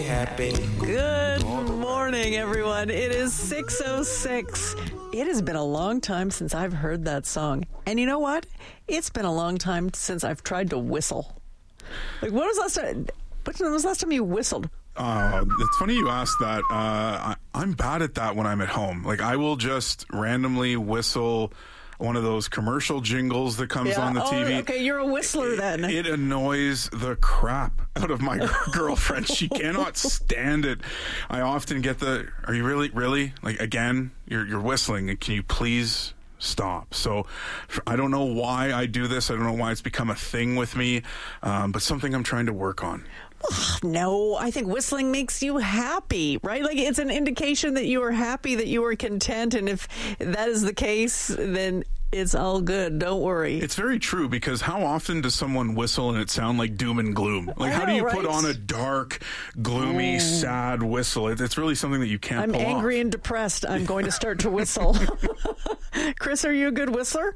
Good morning, everyone. It is 6:06. It has been a long time since I've heard that song. And you know what? It's been a long time since I've tried to whistle. Like, when was the last time you whistled? It's funny you asked that. I'm bad at that when I'm at home. Like, I will just randomly whistle one of those commercial jingles that comes on the TV. Okay, you're a whistler then. It annoys the crap out of my girlfriend. She cannot stand it. I often get are you really? Like, again, you're whistling. Can you please stop? So I don't know why I do this. I don't know why it's become a thing with me, but something I'm trying to work on. No, I think whistling makes you happy, right? Like, it's an indication that you are happy, that you are content. And if that is the case, then it's all good. Don't worry. It's very true, because how often does someone whistle and it sound like doom and gloom? Like, how do you put on a dark, gloomy, sad whistle? It's really something that you can't pull off. I'm angry and depressed. I'm going to start to whistle. Chris, are you a good whistler?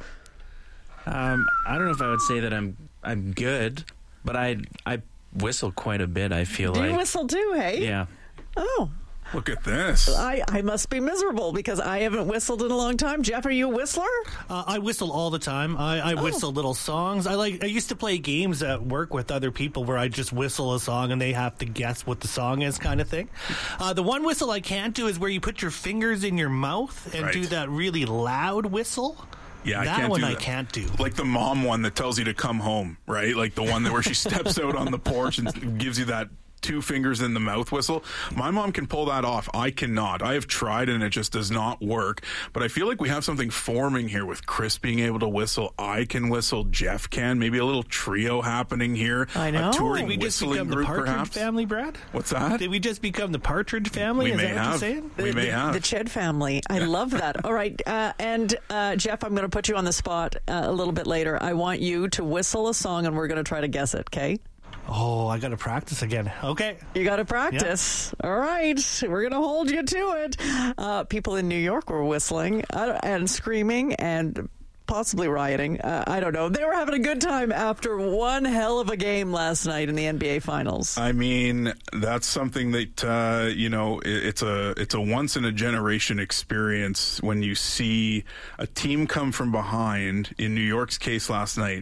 I don't know if I would say that I'm good, but I whistle quite a bit, I feel like. Do you whistle too, hey? Yeah. Oh. Look at this. I must be miserable because I haven't whistled in a long time. Jeff, are you a whistler? I whistle all the time. I whistle little songs. I used to play games at work with other people where I just whistle a song and they have to guess what the song is, kind of thing. The one whistle I can't do is where you put your fingers in your mouth and do that really loud whistle. Yeah, I can't do. Like the mom one that tells you to come home, right? Like the one where she steps out on the porch and gives you that 2 fingers in the mouth whistle. My mom can pull that off. I cannot. I have tried and it just does not work. But I feel like we have something forming here with Chris being able to whistle. I can whistle. Jeff can. Maybe a little trio happening here. I know. A touring Did we just whistling become the group, Partridge perhaps. Family, Brad? What's that? Did we just become the Partridge Family? We may that what have. you're saying? We may have. The Ched family. I love that. All right. And Jeff, I'm going to put you on the spot a little bit later. I want you to whistle a song and we're going to try to guess it, okay? Oh, I got to practice again. Okay. You got to practice. Yeah. All right. We're going to hold you to it. People in New York were whistling and screaming and possibly rioting. I don't know. They were having a good time after one hell of a game last night in the NBA Finals. I mean, that's something that, it's a once-in-a-generation experience when you see a team come from behind, in New York's case last night,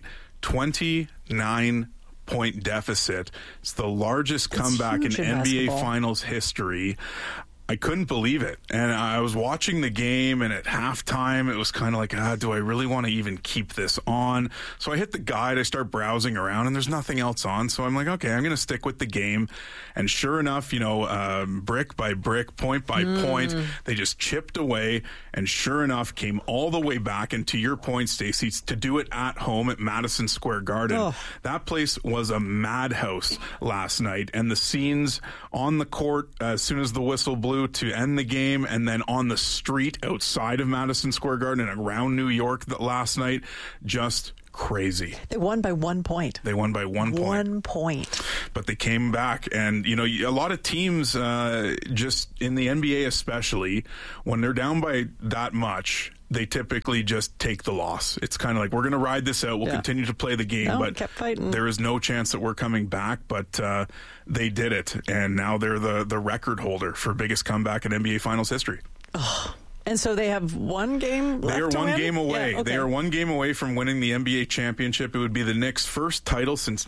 29-point deficit. It's the largest comeback in NBA Finals history. I couldn't believe it. And I was watching the game, and at halftime, it was kind of like, do I really want to even keep this on? So I hit the guide, I start browsing around, and there's nothing else on. So I'm like, okay, I'm going to stick with the game. And sure enough, brick by brick, point by point, they just chipped away. And sure enough, came all the way back. And to your point, Stacey, to do it at home at Madison Square Garden. Oh. That place was a madhouse last night. And the scenes on the court, as soon as the whistle blew to end the game, and then on the street outside of Madison Square Garden and around New York last night, just crazy. They won by 1 point. They won by 1 point. 1 point. But they came back, and a lot of teams, just in the NBA especially, when they're down by that much, they typically just take the loss. It's kind of like, we're going to ride this out. We'll continue to play the game, but kept fighting. There is no chance that we're coming back. But they did it, and now they're the record holder for biggest comeback in NBA Finals history. Oh. And so they have one game left. They are one game away. Yeah, okay. They are one game away from winning the NBA championship. It would be the Knicks' first title since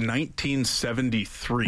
1973.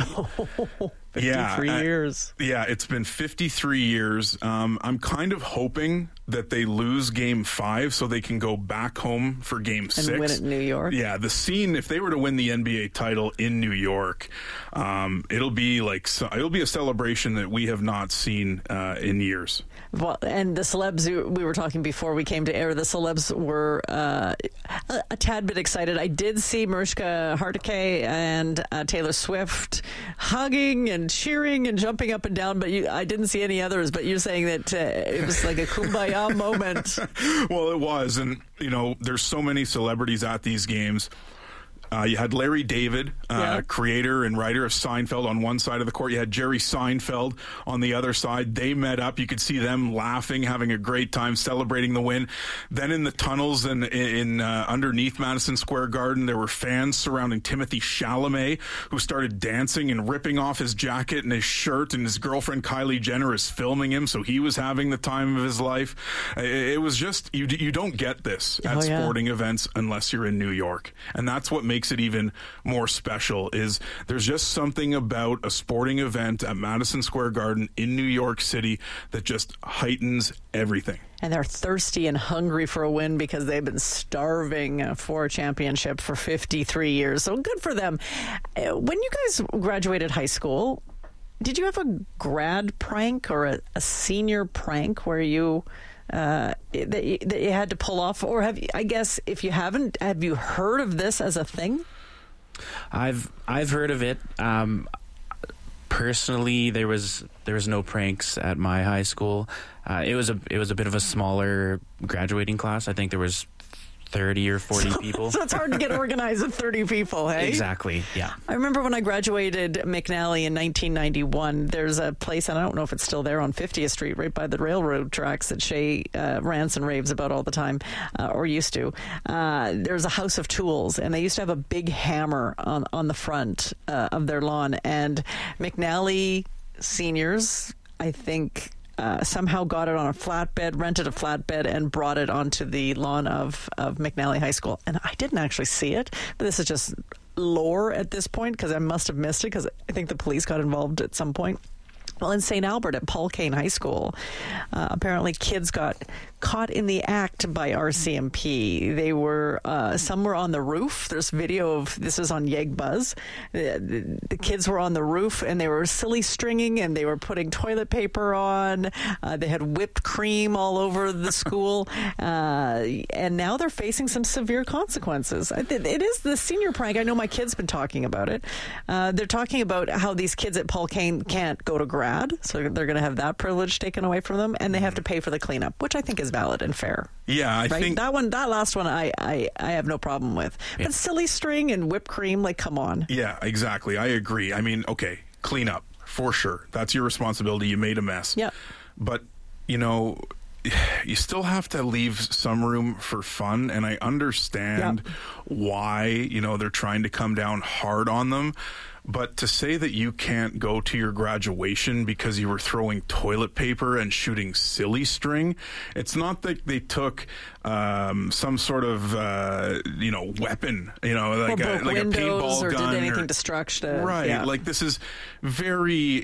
53 years. Yeah, it's been 53 years. I'm kind of hoping that they lose Game 5 so they can go back home for Game 6. And win it in New York. Yeah, the scene, if they were to win the NBA title in New York, it'll be a celebration that we have not seen in years. Well, and the celebs, we were talking before we came to air, the celebs were a tad bit excited. I did see Mariska Hargitay and Taylor Swift hugging and cheering and jumping up and down, but I didn't see any others. But you're saying that it was like a kumbaya moment. Well, it was. And, there's so many celebrities at these games. You had Larry David, creator and writer of Seinfeld, on one side of the court. You had Jerry Seinfeld on the other side. They met up. You could see them laughing, having a great time, celebrating the win. Then in the tunnels and in underneath Madison Square Garden, there were fans surrounding Timothée Chalamet, who started dancing and ripping off his jacket and his shirt, and his girlfriend Kylie Jenner is filming him, so he was having the time of his life. It was just, you don't get this at sporting events unless you're in New York. And that's what makes it even more special, is there's just something about a sporting event at Madison Square Garden in New York City that just heightens everything. And they're thirsty and hungry for a win because they've been starving for a championship for 53 years. So good for them. When you guys graduated high school, did you have a grad prank or a senior prank where you... that you had to pull off, or have you, I guess if you haven't, have you heard of this as a thing? I've heard of it. Personally, there was no pranks at my high school. It was a bit of a smaller graduating class. I think there was 30 or 40 people. So it's hard to get organized with 30 people, hey? Exactly, yeah. I remember when I graduated McNally in 1991, there's a place, and I don't know if it's still there, on 50th Street, right by the railroad tracks that Shay rants and raves about all the time, or used to. There's a House of Tools, and they used to have a big hammer on the front of their lawn, and McNally seniors, I think... somehow got it on a flatbed, rented a flatbed, and brought it onto the lawn of McNally High School. And I didn't actually see it, but this is just lore at this point because I must have missed it because I think the police got involved at some point. Well, in St. Albert at Paul Kane High School, apparently kids got caught in the act by RCMP. They were, some were on the roof. There's video of, this is on Yeg Buzz. The kids were on the roof and they were silly stringing and they were putting toilet paper on. They had whipped cream all over the school. And now they're facing some severe consequences. It is the senior prank. I know my kid's been talking about it. They're talking about how these kids at Paul Kane can't go to grad, so they're going to have that privilege taken away from them, and they have to pay for the cleanup, which I think is valid and fair. Yeah, I think that last one, I have no problem with. Yeah. But silly string and whipped cream, like, come on. Yeah, exactly. I agree. I mean, okay, clean up for sure. That's your responsibility. You made a mess. Yeah, but you know, you still have to leave some room for fun, and I understand why, you know, they're trying to come down hard on them. But to say that you can't go to your graduation because you were throwing toilet paper and shooting silly string, it's not that they took some sort of weapon, like a paintball or gun, did anything destructive, right? Yeah. Like, this is very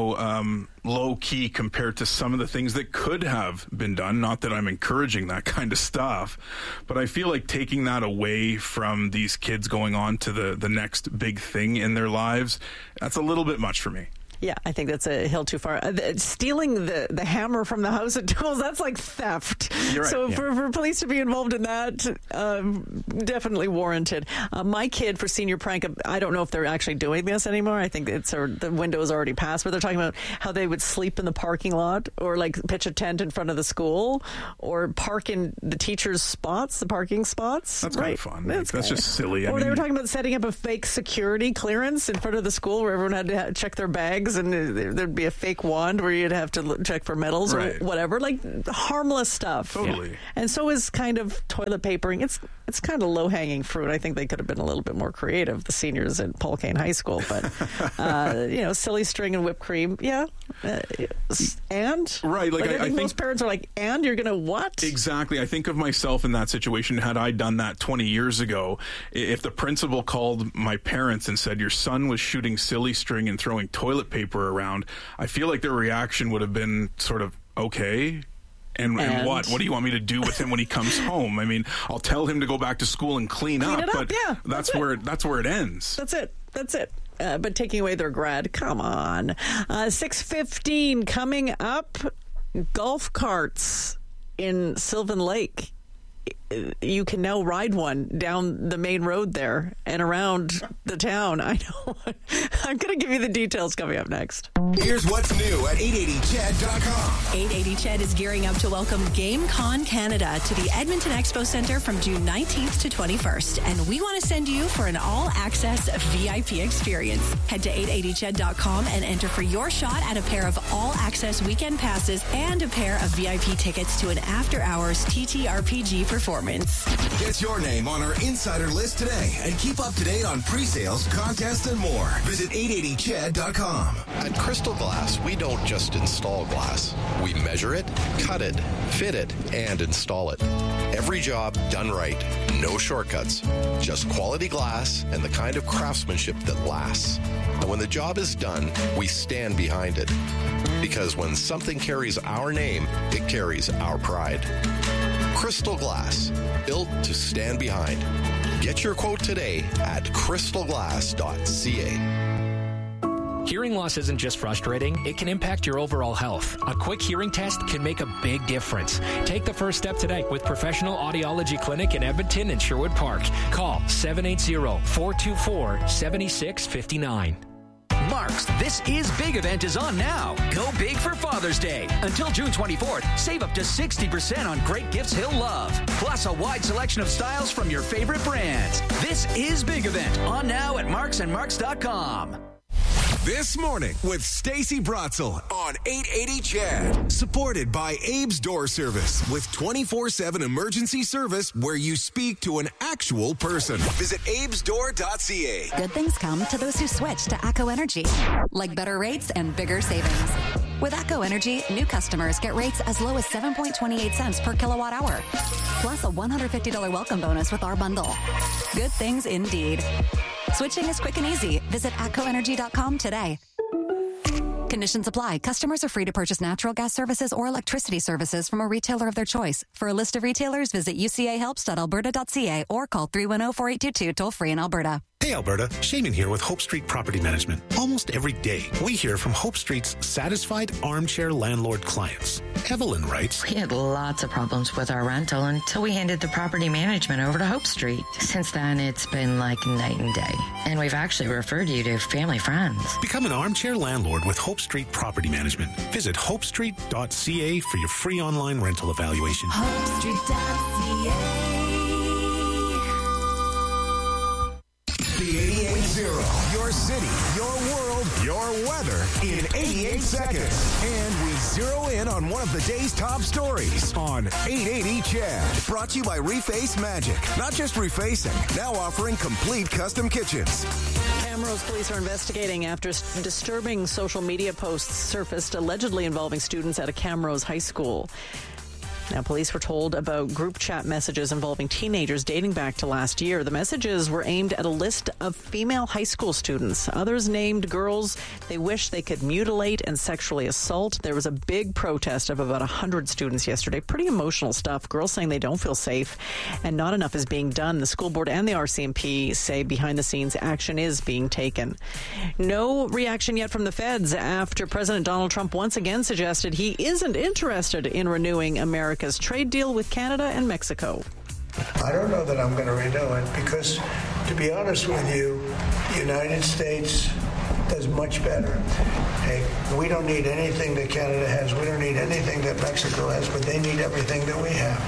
low key compared to some of the things that could have been done. Not that I'm encouraging that kind of stuff, but I feel like taking that away from these kids going on to the next big thing in their lives, that's a little bit much for me. Yeah, I think that's a hill too far. Stealing the hammer from the House of Tools, that's like theft. You're right, so yeah. for police to be involved in that, definitely warranted. My kid, for senior prank, I don't know if they're actually doing this anymore. I think the window's already passed, but they're talking about how they would sleep in the parking lot or like pitch a tent in front of the school or park in the teachers' spots, the parking spots. That's right? kind of fun. That's just silly. Or they were talking about setting up a fake security clearance in front of the school where everyone had to check their bags, and there'd be a fake wand where you'd have to check for medals or whatever, like harmless stuff. Totally. Yeah. And so is kind of toilet papering. It's kind of low-hanging fruit. I think they could have been a little bit more creative, the seniors at Paul Kane High School. But, silly string and whipped cream, yeah. And? Right. Like, I think most parents are like, and you're going to what? Exactly. I think of myself in that situation. Had I done that 20 years ago, if the principal called my parents and said, your son was shooting silly string and throwing toilet paper around, I feel like their reaction would have been sort of, okay, and what? What do you want me to do with him when he comes home? I mean, I'll tell him to go back to school and clean up, but yeah, that's where it ends. That's it. But taking away their grad, come on. 6:15 coming up. Golf carts in Sylvan Lake. you can now ride one down the main road there and around the town. I know. I'm going to give you the details coming up next. Here's what's new at 880ched.com. 880 Ched is gearing up to welcome GameCon Canada to the Edmonton Expo Centre from June 19th to 21st. And we want to send you for an all-access VIP experience. Head to 880ched.com and enter for your shot at a pair of all-access weekend passes and a pair of VIP tickets to an after-hours TTRPG performance. Get your name on our insider list today and keep up to date on pre-sales, contests, and more. Visit 880ched.com. At Crystal Glass, we don't just install glass. We measure it, cut it, fit it, and install it. Every job done right. No shortcuts. Just quality glass and the kind of craftsmanship that lasts. And when the job is done, we stand behind it. Because when something carries our name, it carries our pride. Crystal Glass, built to stand behind. Get your quote today at crystalglass.ca. Hearing loss isn't just frustrating, it can impact your overall health. A quick hearing test can make a big difference. Take the first step today with Professional Audiology Clinic in Edmonton and Sherwood Park. Call 780-424-7659. Mark's This Is Big event is on now. Go big for Father's Day. Until June 24th, save up to 60% on great gifts he'll love. Plus a wide selection of styles from your favorite brands. This Is Big event on now at marksandmarks.com. This morning with Stacey Bratzel on 880 Ched. Supported by Abe's Door Service with 24/7 emergency service where you speak to an actual person. Visit abesdoor.ca. Good things come to those who switch to ACO Energy, like better rates and bigger savings. With ACO Energy, new customers get rates as low as 7.28 cents per kilowatt hour, plus a $150 welcome bonus with our bundle. Good things indeed. Switching is quick and easy. Visit ACOenergy.com today. Conditions apply. Customers are free to purchase natural gas services or electricity services from a retailer of their choice. For a list of retailers, visit ucahelps.alberta.ca or call 310-4822 toll-free in Alberta. Hey Alberta, Shaman here with Hope Street Property Management. Almost every day, we hear from Hope Street's satisfied armchair landlord clients. Evelyn writes, We had lots of problems with our rental until we handed the property management over to Hope Street. Since then, it's been like night and day. And we've actually referred you to family friends. Become an armchair landlord with Hope Street Property Management. Visit hopestreet.ca for your free online rental evaluation. HopeStreet.ca. The 88.0, your city, your world, your weather in 88 seconds. And we zero in on one of the day's top stories on 880 Ched. Brought to you by Reface Magic. Not just refacing, now offering complete custom kitchens. Camrose police are investigating after disturbing social media posts surfaced allegedly involving students at a Camrose high school. Now, police were told about group chat messages involving teenagers dating back to last year. The messages were aimed at a list of female high school students. Others named girls they wish they could mutilate and sexually assault. There was a big protest of about 100 students yesterday. Pretty emotional stuff. Girls saying they don't feel safe and not enough is being done. The school board and the RCMP say behind the scenes action is being taken. No reaction yet from the feds after President Donald Trump once again suggested he isn't interested in renewing America's trade deal with Canada and Mexico. I don't know that I'm going to renew it because, to be honest with you, the United States does much better. Hey, we don't need anything that Canada has. We don't need anything that Mexico has, but they need everything that we have.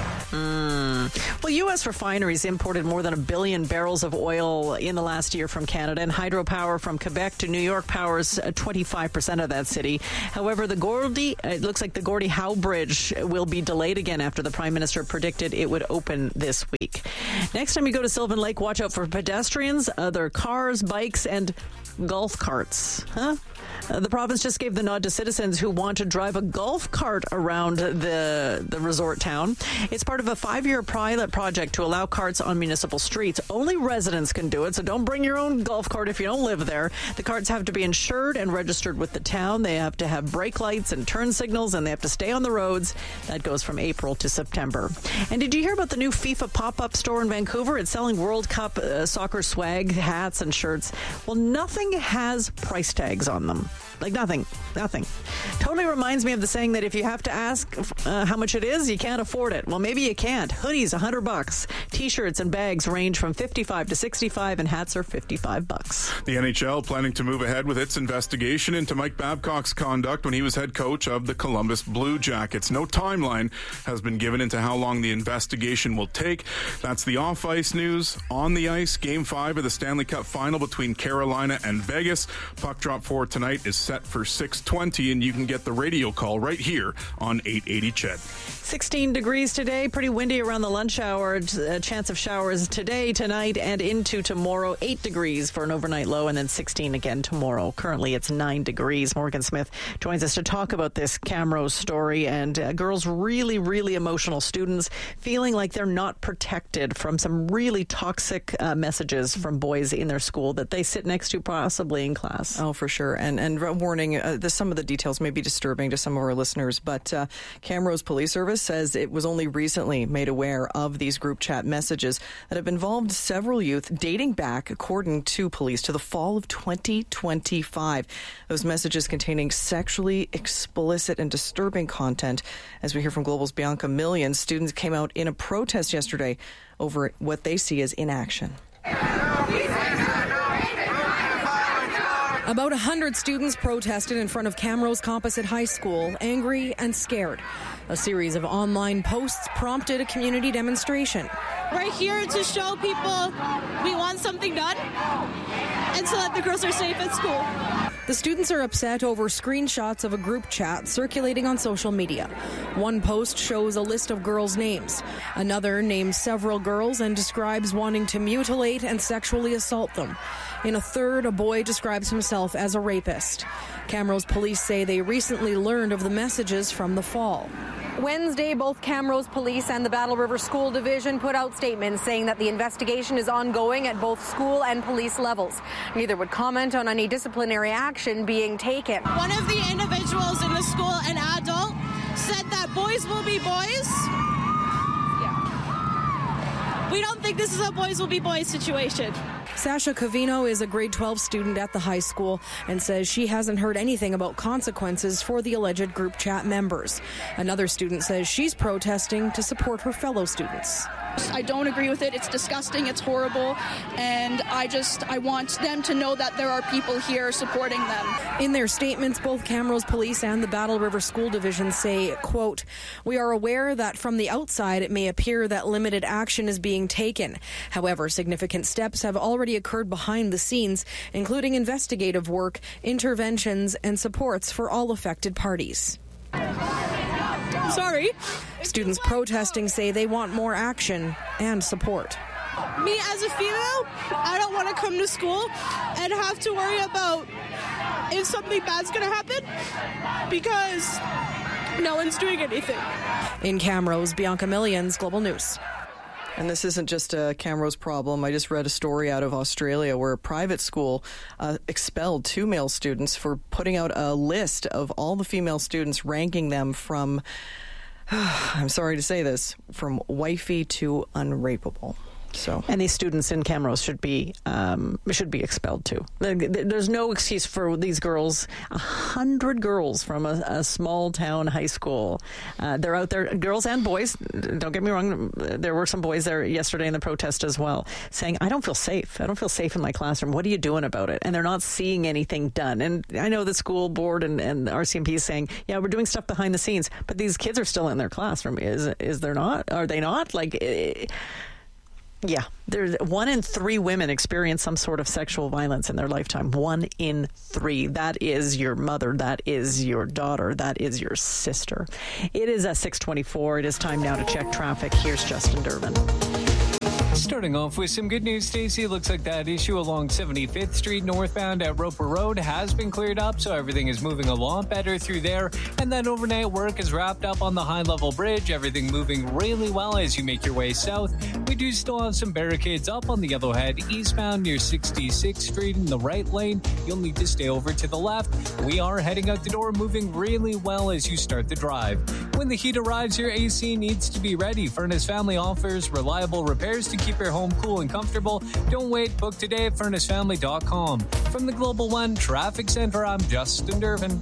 Well, U.S. refineries imported more than 1 billion barrels of oil in the last year from Canada, and hydropower from Quebec to New York powers 25% of that city. However, it looks like the Gordie Howe Bridge will be delayed again after the Prime Minister predicted it would open this week. Next time you go to Sylvan Lake, watch out for pedestrians, other cars, bikes, and golf carts. The province just gave the nod to citizens who want to drive a golf cart around the resort town. It's part of a 5-year pilot project to allow carts on municipal streets. Only residents can do it, so don't bring your own golf cart if you don't live there. The carts have to be insured and registered with the town. They have to have brake lights and turn signals, and they have to stay on the roads. That goes from April to September. And did you hear about the new FIFA pop-up store in Vancouver? It's selling World Cup soccer swag, hats, and shirts. Well, nothing has price tags on them. Like nothing. Totally reminds me of the saying that if you have to ask how much it is, you can't afford it. Well, maybe you can't. Hoodies, $100. T-shirts and bags range from $55 to $65, and hats are $55. The NHL planning to move ahead with its investigation into Mike Babcock's conduct when he was head coach of the Columbus Blue Jackets. No timeline has been given into how long the investigation will take. That's the off-ice news. On the ice, Game 5 of the Stanley Cup Final between Carolina and Vegas. Puck drop for tonight is set for 6:20, and you can get the radio call right here on 880 CHED. 16 degrees today, pretty windy around the lunch hour. A chance of showers today, tonight, and into tomorrow. 8 degrees for an overnight low, and then 16 again tomorrow. Currently, it's 9 degrees. Morgan Smith joins us to talk about this Camrose story and girls, really, really emotional students feeling like they're not protected from some really toxic messages from boys in their school that they sit next to possibly in class. Oh, for sure. And warning, some of the details may be disturbing to some of our listeners, but Camrose Police Service says it was only recently made aware of these group chat messages that have involved several youth dating back, according to police, to the fall of 2025. Those messages containing sexually explicit and disturbing content. As we hear from Global's Bianca Millian, students came out in a protest yesterday over what they see as inaction. About 100 students protested in front of Camrose Composite High School, angry and scared. A series of online posts prompted a community demonstration. We're here to show people we want something done and so that the girls are safe at school. The students are upset over screenshots of a group chat circulating on social media. One post shows a list of girls' names. Another names several girls and describes wanting to mutilate and sexually assault them. In a third, a boy describes himself as a rapist. Camrose police say they recently learned of the messages from the fall. Wednesday, both Camrose Police and the Battle River School Division put out statements saying that the investigation is ongoing at both school and police levels. Neither would comment on any disciplinary action being taken. One of the individuals in the school, an adult, said that boys will be boys. Yeah. We don't think this is a boys will be boys situation. Sasha Covino is a grade 12 student at the high school and says she hasn't heard anything about consequences for the alleged group chat members. Another student says she's protesting to support her fellow students. I don't agree with it. It's disgusting. It's horrible. And I want them to know that there are people here supporting them. In their statements, both Camrose Police and the Battle River School Division say, quote, "We are aware that from the outside it may appear that limited action is being taken. However, significant steps have already occurred behind the scenes, including investigative work, interventions, and supports for all affected parties." Sorry. Students protesting say they want more action and support. Me as a female, I don't want to come to school and have to worry about if something bad's going to happen because no one's doing anything. In Camrose, Bianca Millians, Global News. And this isn't just a Camrose problem. I just read a story out of Australia where a private school expelled 2 male students for putting out a list of all the female students, ranking them from, I'm sorry to say this, from wifey to unrapeable. And these students in Camrose should be expelled too. There's no excuse for these girls. 100 girls from a small town high school. They're out there, girls and boys. Don't get me wrong. There were some boys there yesterday in the protest as well, saying, "I don't feel safe. I don't feel safe in my classroom. What are you doing about it?" And they're not seeing anything done. And I know the school board and RCMP is saying, "Yeah, we're doing stuff behind the scenes," but these kids are still in their classroom. Is there not? Are they not? Yeah, there's 1 in 3 women experience some sort of sexual violence in their lifetime. 1 in 3. That is your mother. That is your daughter. That is your sister. It is 6:24. It is time now to check traffic. Here's Justin Durbin. Starting off with some good news, Stacey. It looks like that issue along 75th Street northbound at Roper Road has been cleared up, so everything is moving a lot better through there. And that overnight work is wrapped up on the high-level bridge. Everything moving really well as you make your way south. We do still have some barricades up on the Yellowhead eastbound near 66th Street in the right lane. You'll need to stay over to the left. We are heading out the door, moving really well as you start the drive. When the heat arrives, your AC needs to be ready. Furnace Family offers reliable repairs to keep keep your home cool and comfortable. Don't wait. Book today at furnacefamily.com. From the Global One Traffic Center, I'm Justin Durbin.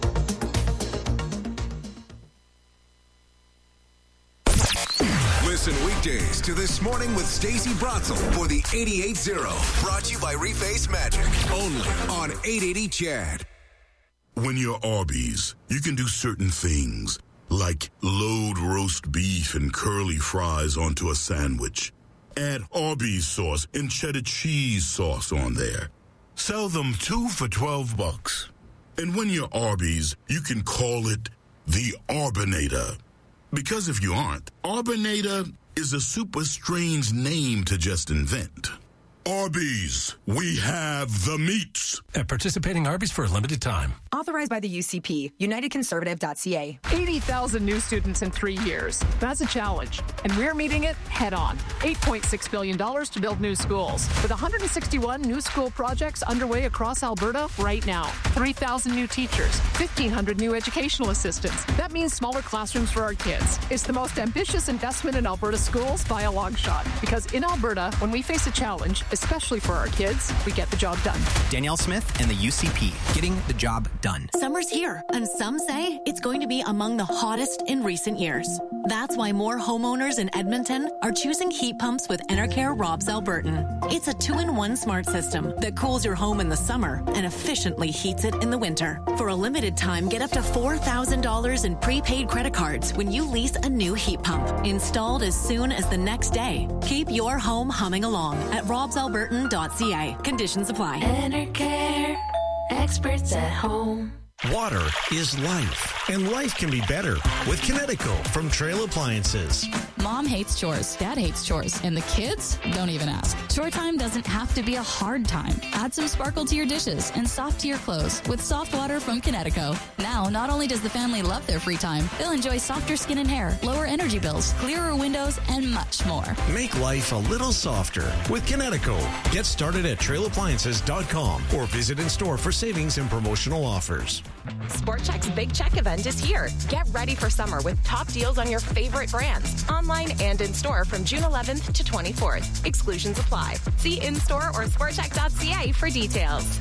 Listen weekdays to This Morning with Stacey Bratzel for the 88.0. Brought to you by Reface Magic. Only on 880 CHED. When you're Arby's, you can do certain things, like load roast beef and curly fries onto a sandwich. Add Arby's sauce and cheddar cheese sauce on there. Sell them 2 for $12. And when you're Arby's, you can call it the Arbinator. Because if you aren't, Arbinator is a super strange name to just invent. Arby's, we have the meats. At participating Arby's for a limited time. Authorized by the UCP, UnitedConservative.ca. 80,000 new students in 3 years. That's a challenge, and we're meeting it head on. $8.6 billion to build new schools, with 161 new school projects underway across Alberta right now. 3,000 new teachers, 1,500 new educational assistants. That means smaller classrooms for our kids. It's the most ambitious investment in Alberta schools by a long shot, because in Alberta, when we face a challenge, especially for our kids, we get the job done. Danielle Smith and the UCP, getting the job done. Summer's here, and some say it's going to be among the hottest in recent years. That's why more homeowners in Edmonton are choosing heat pumps with Enercare Robs Albertan. It's a 2-in-1 smart system that cools your home in the summer and efficiently heats it in the winter. For a limited time, get up to $4,000 in prepaid credit cards when you lease a new heat pump, installed as soon as the next day. Keep your home humming along at robsalbertan.ca. Conditions apply. Enercare, experts at home. Water is life, and life can be better with Kinetico from Trail Appliances. Mom hates chores, Dad hates chores, and the kids don't even ask. Chore time doesn't have to be a hard time. Add some sparkle to your dishes and soft to your clothes with soft water from Kinetico. Now, not only does the family love their free time, they'll enjoy softer skin and hair, lower energy bills, clearer windows, and much more. Make life a little softer with Kinetico. Get started at trailappliances.com or visit in store for savings and promotional offers. Sport Chek's Big Check event is here. Get ready for summer with top deals on your favorite brands, online and in store from June 11th to 24th. Exclusions apply. See in-store or sportchek.ca for details.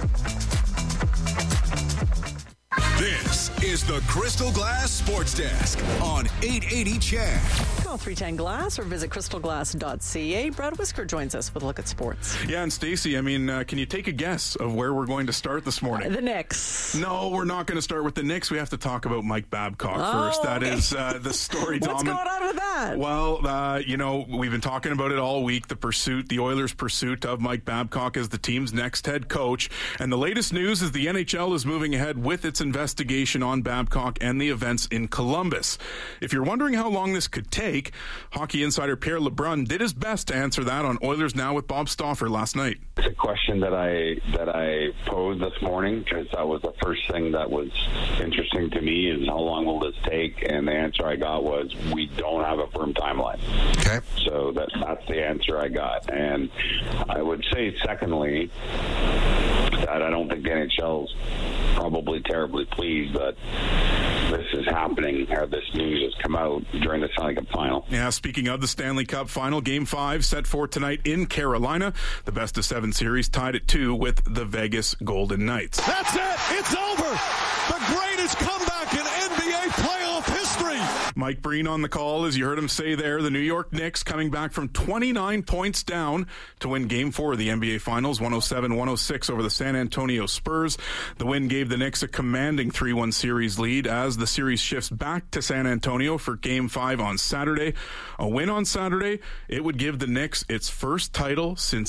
This is the Crystal Glass Sports Desk on 880 CHED. Call 310-GLASS or visit crystalglass.ca. Brad Whisker joins us with a look at sports. Yeah, and Stacey, I mean, can you take a guess of where we're going to start this morning? The Knicks. No, we're not going to start with the Knicks. We have to talk about Mike Babcock first. That is the story. What's going on with that? Well, you know, we've been talking about it all week, the Oilers' pursuit of Mike Babcock as the team's next head coach. And the latest news is the NHL is moving ahead with its investigation on Babcock and the events in Columbus. If you're wondering how long this could take, hockey insider Pierre LeBrun did his best to answer that on Oilers Now with Bob Stauffer last night. It's a question that I posed this morning because that was the first thing that was interesting to me is how long will this take? And the answer I got was we don't have a firm timeline. Okay. So that's the answer I got. And I would say, secondly, that I don't think the NHL's probably terribly pleased that this is happening, or this news has come out during the Stanley Cup Final. Yeah, speaking of the Stanley Cup Final, Game 5 set for tonight in Carolina. The best-of-7 series tied at 2 with the Vegas Golden Knights. That's it! It's over! The greatest comeback in NBA playoff history! Mike Breen on the call, as you heard him say there. The New York Knicks coming back from 29 points down to win Game 4 of the NBA Finals, 107-106 over the San Antonio Spurs. The win gave the Knicks a commanding 3-1 series lead as the series shifts back to San Antonio for Game 5 on Saturday. A win on Saturday, it would give the Knicks its first title since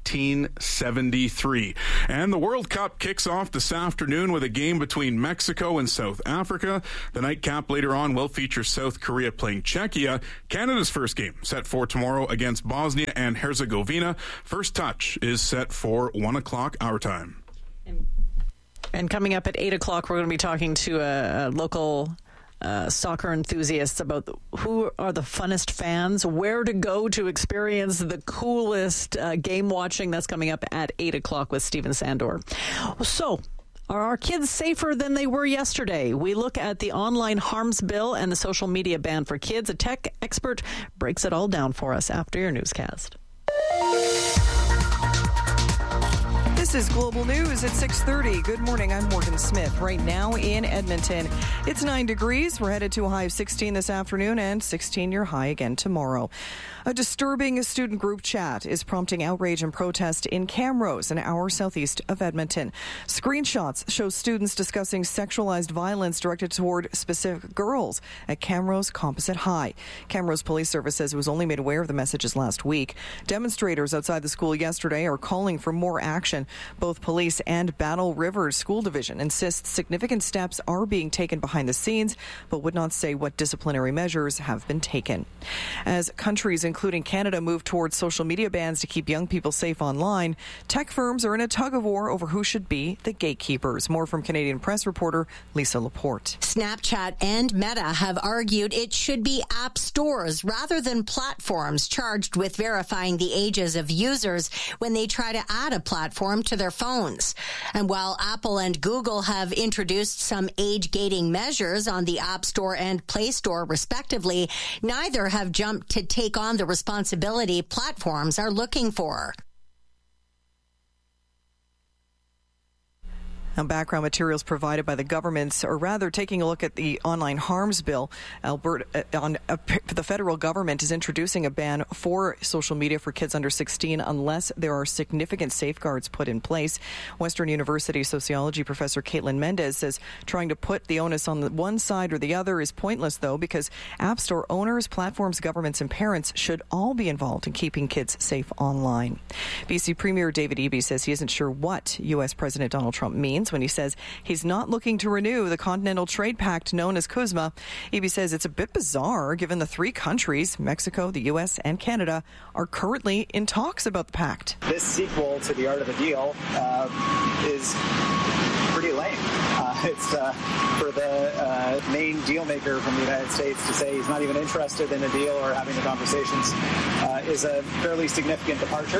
1973. And the World Cup kicks off this afternoon with a game between Mexico and South Africa. The nightcap later on will feature South Korea playing Czechia. Canada's first game set for tomorrow against Bosnia and Herzegovina. First touch is set for 1 o'clock our time. And coming up at 8 o'clock, we're going to be talking to a local soccer enthusiasts about who are the funnest fans, where to go to experience the coolest game watching. That's coming up at 8 o'clock with Stephen Sandor. So, are our kids safer than they were yesterday? We look at the online harms bill and the social media ban for kids. A tech expert breaks it all down for us after your newscast. This is Global News at 6:30. Good morning. I'm Morgan Smith. Right now in Edmonton, it's 9 degrees. We're headed to a high of 16 this afternoon and 16-year high again tomorrow. A disturbing student group chat is prompting outrage and protest in Camrose, an hour southeast of Edmonton. Screenshots show students discussing sexualized violence directed toward specific girls at Camrose Composite High. Camrose Police Service says it was only made aware of the messages last week. Demonstrators outside the school yesterday are calling for more action. Both police and Battle River School Division insist significant steps are being taken behind the scenes, but would not say what disciplinary measures have been taken. As countries including Canada move towards social media bans to keep young people safe online, tech firms are in a tug-of-war over who should be the gatekeepers. More from Canadian Press reporter Lisa Laporte. Snapchat and Meta have argued it should be app stores rather than platforms charged with verifying the ages of users when they try to add a platform to their phones. And while Apple and Google have introduced some age-gating measures on the App Store and Play Store, respectively, neither have jumped to take on the responsibility platforms are looking for. Now, background materials provided by the governments, or rather taking a look at the online harms bill. The federal government is introducing a ban for social media for kids under 16 unless there are significant safeguards put in place. Western University sociology professor Caitlin Mendez says trying to put the onus on the one side or the other is pointless, though, because App Store owners, platforms, governments, and parents should all be involved in keeping kids safe online. BC Premier David Eby says he isn't sure what U.S. President Donald Trump means when he says he's not looking to renew the Continental Trade Pact known as CUSMA. Eby says it's a bit bizarre given the three countries, Mexico, the U.S., and Canada, are currently in talks about the pact. This sequel to The Art of the Deal is pretty lame. It's for the main deal maker from the United States to say he's not even interested in a deal or having the conversations is a fairly significant departure.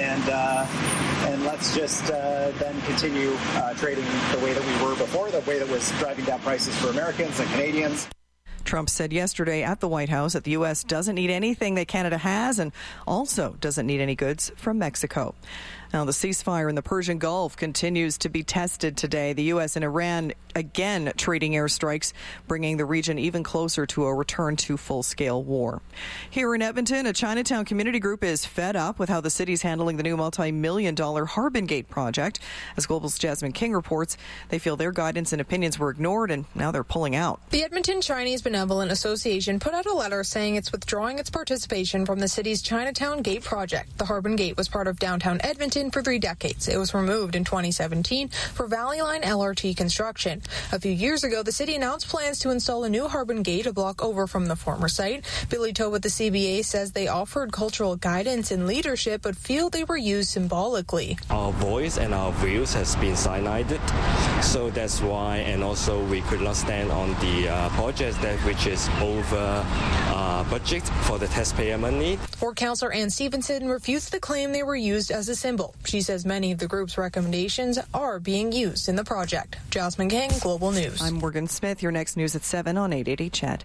And let's just then continue trading the way that we were before, the way that was driving down prices for Americans and Canadians. Trump said yesterday at the White House that the U.S. doesn't need anything that Canada has and also doesn't need any goods from Mexico. Now, the ceasefire in the Persian Gulf continues to be tested today. The U.S. and Iran again trading airstrikes, bringing the region even closer to a return to full-scale war. Here in Edmonton, a Chinatown community group is fed up with how the city's handling the new multi-million-dollar Harbin Gate project. As Global's Jasmine King reports, they feel their guidance and opinions were ignored, and now they're pulling out. The Edmonton Chinese Benevolent Association put out a letter saying it's withdrawing its participation from the city's Chinatown Gate project. The Harbin Gate was part of downtown Edmonton for 3 decades. It was removed in 2017 for Valley Line LRT construction. A few years ago, the city announced plans to install a new Harbin Gate a block over from the former site. Billy Toe with the CBA says they offered cultural guidance and leadership, but feel they were used symbolically. Our voice and our views has been cyanided, so that's why, and also we could not stand on the project that which is over budget for the taxpayer money. Ward Councillor Ann Stevenson refused the claim they were used as a symbol. She says many of the group's recommendations are being used in the project. Jasmine King, Global News. I'm Morgan Smith. Your next news at 7 on 880 CHED.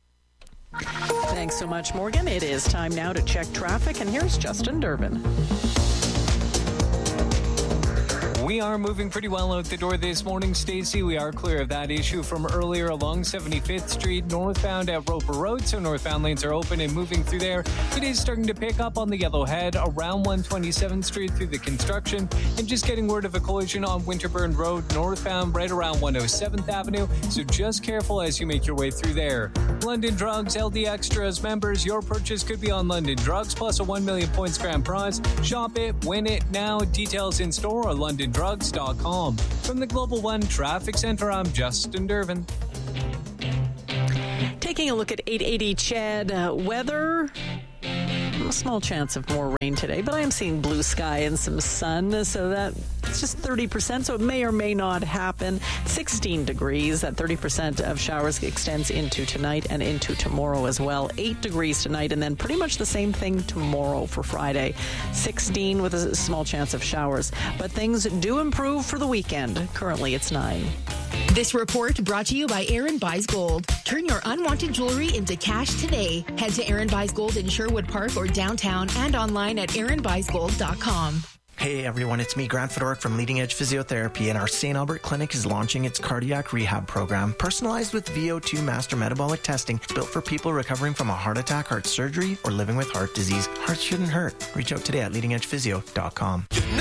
Thanks so much, Morgan. It is time now to check traffic, and here's Justin Durbin. We are moving pretty well out the door this morning, Stacey. We are clear of that issue from earlier along 75th Street northbound at Roper Road. So northbound lanes are open and moving through there. It is starting to pick up on the Yellowhead around 127th Street through the construction. And just getting word of a collision on Winterburn Road northbound right around 107th Avenue. So just careful as you make your way through there. London Drugs, LD Extras members, your purchase could be on London Drugs plus a 1 million points grand prize. Shop it, win it now. Details in store or LondonDrugs.com. From the Global One Traffic Center, I'm Justin Durbin. Taking a look at 880 CHED weather. A small chance of more rain today, but I am seeing blue sky and some sun, so that it's just 30%, so it may or may not happen. 16 degrees. That 30% of showers extends into tonight and into tomorrow as well. 8 degrees tonight, and then pretty much the same thing tomorrow for Friday. 16 with a small chance of showers. But things do improve for the weekend. Currently, it's 9. This report brought to you by Aaron Buys Gold. Turn your unwanted jewelry into cash today. Head to Aaron Buys Gold in Sherwood Park or downtown and online at aaronbuysgold.com. Hey everyone, it's me, Grant Fedoruk from Leading Edge Physiotherapy, and our St. Albert Clinic is launching its cardiac rehab program, personalized with VO2 master metabolic testing. It's built for people recovering from a heart attack, heart surgery, or living with heart disease. Hearts shouldn't hurt. Reach out today at leadingedgephysio.com.